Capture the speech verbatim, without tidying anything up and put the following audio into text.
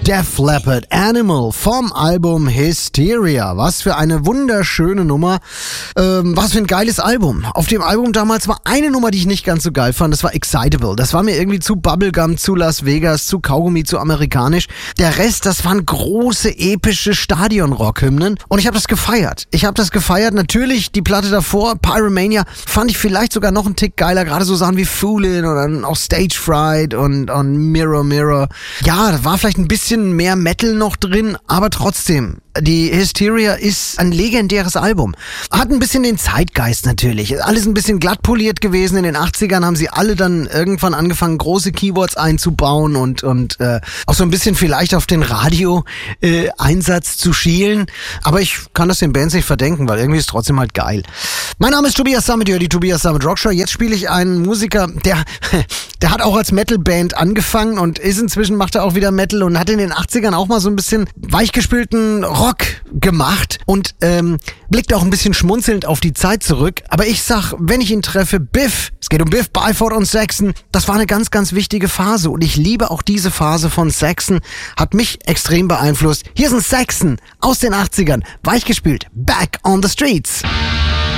Def Leppard, Animal vom Album Hysteria. Was für eine wunderschöne Nummer. Ähm, was für ein geiles Album. Auf dem Album damals war eine Nummer, die ich nicht ganz so geil fand. Das war Excitable. Das war mir irgendwie zu Bubblegum, zu Las Vegas, zu Kaugummi, zu amerikanisch. Der Rest, das waren große, epische Stadion-Rock-Hymnen. Und ich habe das gefeiert. Ich habe das gefeiert. Natürlich die Platte davor, Pyromania, fand ich vielleicht sogar noch einen Tick geiler. Gerade so Sachen wie Foolin' oder auch Stage Fright und, und Mirror Mirror. Ja, da war vielleicht ein bisschen mehr Metal noch drin, aber trotzdem. Die Hysteria ist ein legendäres Album. Hat ein bisschen den Zeitgeist natürlich. Alles ein bisschen glatt poliert gewesen. In den achtzigern haben sie alle dann irgendwann angefangen, große Keyboards einzubauen und, und äh, auch so ein bisschen vielleicht auf den Radio-Einsatz äh, zu schielen. Aber ich kann das den Bands nicht verdenken, weil irgendwie ist es trotzdem halt geil. Mein Name ist Tobias Sammet, die Tobias Sammet Rockshow. Jetzt spiele ich einen Musiker, der, der hat auch als Metal-Band angefangen und ist inzwischen, macht er auch wieder Metal und hat in den achtzigern auch mal so ein bisschen weichgespülten Rock gemacht und ähm, blickt auch ein bisschen schmunzelnd auf die Zeit zurück. Aber ich sag, wenn ich ihn treffe, Biff, es geht um Biff Byford und Saxon, das war eine ganz, ganz wichtige Phase und ich liebe auch diese Phase von Saxon, hat mich extrem beeinflusst. Hier ist ein Saxon aus den achtzigern, weichgespült, Back on the Streets.